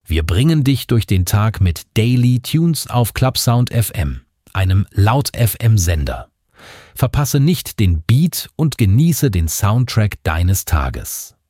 Wir bringen dich durch den Tag mit Daily Tunes auf Clubsound FM, einem Laut-FM-Sender. Verpasse nicht den Beat und genieße den Soundtrack deines Tages.